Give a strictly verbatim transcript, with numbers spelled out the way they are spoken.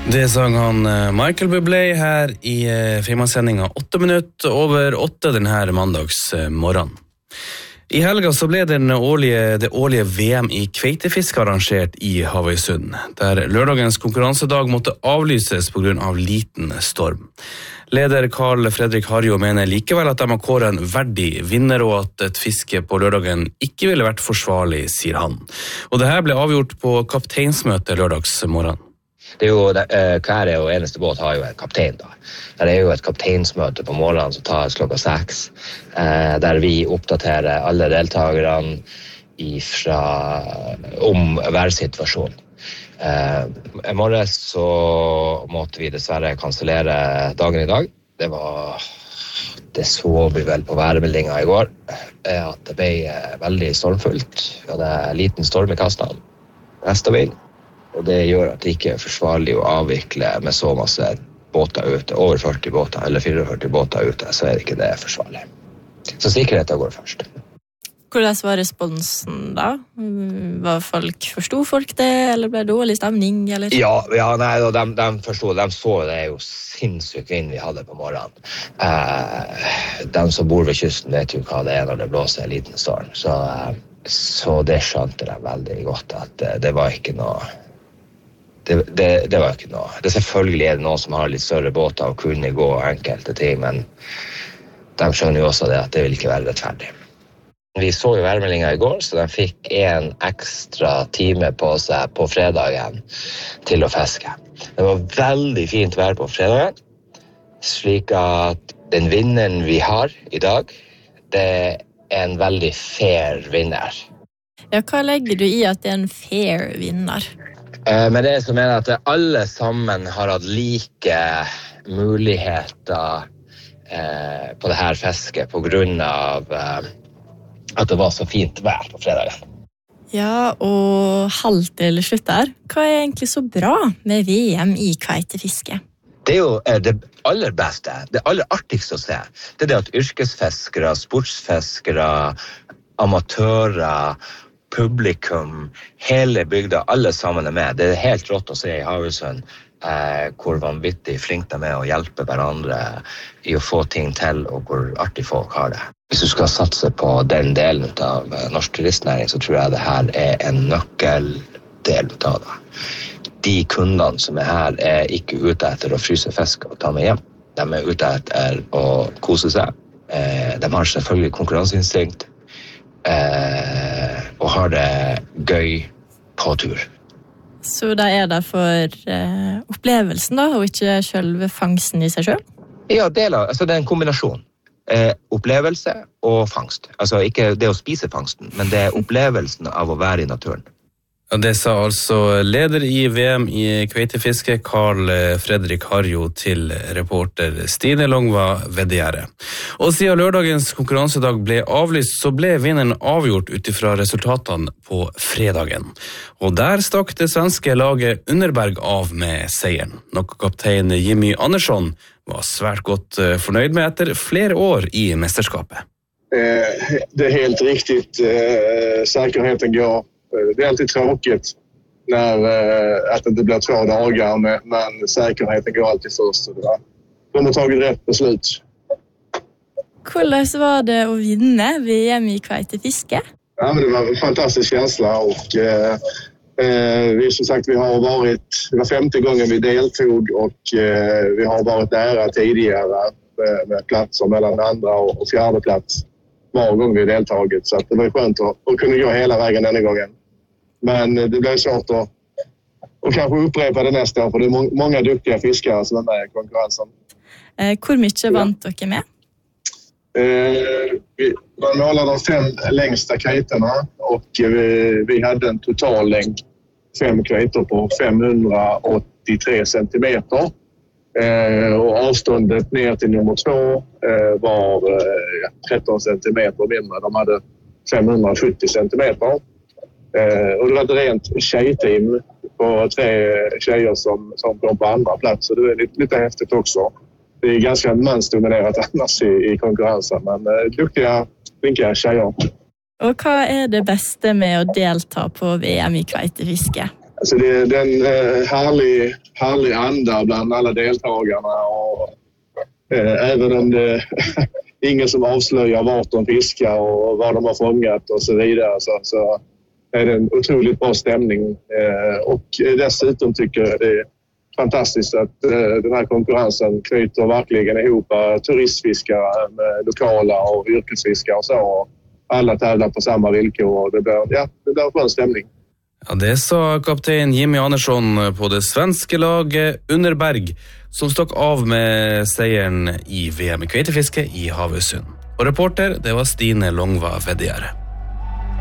Det sang han Michael Bublé her i Femannssendinga åtte minutter over åtte denne mandagsmorgen. I helga så ble den årlige, det årlige V M i kveitefisk arrangert i Havøysund, der lørdagens konkurransedag måtte avlyses på grunn av liten storm. Leder Carl Fredrik Harjo mener likevel at de har kåret en verdig vinner og at et fiske på lørdagen ikke ville vært forsvarlig, sier han. Og det her ble avgjort på kapteinsmøte lørdagsmorgen. Det er jo, hver er jo eneste båt har jo en kaptein da. Det er jo et kapteinsmøte på morgenen som tar klokka seks, der vi oppdaterer alle deltakerne ifra, om værsituasjonen. I morges så måtte vi dessverre kansellere dagen i dag. Det var, det så vi vel på værmeldingen i går, at det ble veldig stormfullt. Vi hadde en liten storm i kastene, vestavind. Og det gjør at det ikke er forsvarlig å avvikle med så masse båter ute, over førti båter eller førtifire båter ute, så er det ikke det forsvarlig. Så sikkerheten går først. Hvordan var responsen da? Var folk, forstod folk det, eller ble det dårlig stemning? Eller? Ja, ja nei, de, de forstod, de så det er jo sinnssykt vind vi hadde på morgenen. Eh, de som bor ved kysten vet jo hva det er når det blåser en liten storm, så, eh, så det skjønte de veldig godt, at det, det var ikke noe Det, det, det var ikke noe. Det selvfølgelig er det noen som har litt større båter og kunne gå enkelte ting, men de skjønner jo også det at det vil ikke være rettferdig. Vi så jo værmeldingen i går, så de fikk en ekstra time på seg på fredagen til å fiske. Det var veldig fint vær på fredagen, slik at den vinneren vi har i dag, det er en veldig fair vinner. Ja, hva legger du i at det er en fair vinner? Men det som er at alle sammen har hatt like muligheter eh, på det her fisket på grunn av eh, at det var så fint vær på fredagen. Ja, og halvt til slutt der. Hva er egentlig så bra med V M i kveitefiske? Det er jo det aller beste, det aller artigste å se. Det er det at yrkesfiskere, sportsfiskere, amatører, publikum, hele bygda, alle sammen er med. Det er helt rått å se i Havøysund eh, hvor vanvittig flink de er å hjelpe hverandre i å få ting til, og hvor artig folk har det. Hvis du skal satse på den delen av norsk turistnæring, så tror jeg det her er en nøkkeldel av det. De kundene som er her er ikke ute etter å fryse fisk og ta med hjem. De er ute etter å kose seg. Eh, de har selvfølgelig konkurranseinstinkt. Eh, og har det gøy på tur. Så da er det for eh, opplevelsen da, og ikke selve fangsten i seg selv? Ja, deler, altså det er en kombinasjon. Eh, opplevelse og fangst. Altså ikke det å spise fangsten, men det er opplevelsen av å være i naturen. Ja, det sa altså leder i V M i kveitefiske, Carl Fredrik Harjo, til reporter Stine Longva Vedgjære. Og siden lørdagens konkurransedag ble avlyst, så ble vinneren avgjort utifra resultatene på fredagen. Og der stakk det svenske laget Underberg av med seieren. Noe kaptein Jimmy Andersson var svært godt fornøyd med etter flere år i mesterskapet. Det är helt riktigt. Säkerheten går. Det är alltid tråkigt när att det inte blir två dagar, men säkerheten går alltid först. De har tagit rätt beslut. Hvordan var det å vinne V M i kveitefiske? Ja, men det var en fantastisk känsla och eh, vi som sagt vi har varit det var femte gången vi deltog och eh, vi har varit nära tidigare med, med platser mellan andra och, och fjärde plats var gång vi deltagit, så att det var skönt att, att kunna gå hela vägen denna gången. Men det blev svårt att och kanske upprepa det nästa år, för det är må, många duktiga fiskare som är med i konkurrensen. Eh, hvor mye vant dere med? Eh, vi var målade de fem längsta kveiterna och vi, vi hade en total längd fem kveiter på femhundraåttiotre centimeter. Eh, och avståndet ner till nummer två eh, var eh, tretton centimeter mindre. De hade femhundrasjuttio centimeter. Eh, och det var ett rent tjejteam på tre tjejer som, som kom på andra plats. Så det är lite, lite häftigt också. Det är ganska mansdominerat annars i, i konkurrensen, men eh, duktiga, flinka tjejer. Og hva er det beste med å delta på V M i kveitefiske? Alltså det, det är en eh, härlig, härlig anda bland alla deltagarna. Och, eh, även om det är ingen som avslöjar vart de fiskar och vad de har fångat och så vidare. Så, så är det en otroligt bra stämning. Eh, och dessutom tycker jag det är fantastiskt att eh, den här konkurrensen knyter verkligen ihop eh, turistfiskare med lokala och yrkesfiskare och så. Och alla tävlar på samma villkor och det blir, ja, det blir en skön stämning. Ja, det sa kapten Jimmy Andersson på det svenske laget Underberg, som stakk av med seieren i V M i kveitefiske i Havøysund. Og reporter, det var Stine Longva Vedjære.